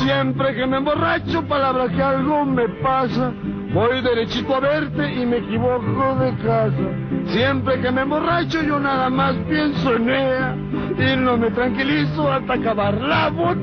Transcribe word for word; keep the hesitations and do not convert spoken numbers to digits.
Siempre que me emborracho, palabra que algo me pasa, voy derechito a verte y me equivoco de casa. Siempre que me emborracho yo nada más pienso en ella y no me tranquilizo hasta acabar la botella.